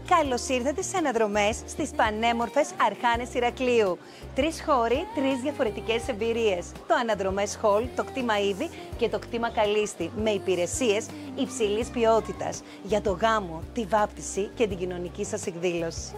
Καλώς ήρθατε στις αναδρομές στις πανέμορφες Αρχάνες Ηρακλείου. 3 χώροι, 3 διαφορετικές εμπειρίες. Το Αναδρομές Hall, το κτήμα Ήδη και το κτήμα Καλίστη, με υπηρεσίες υψηλής ποιότητας για το γάμο, τη βάπτιση και την κοινωνική σας εκδήλωση.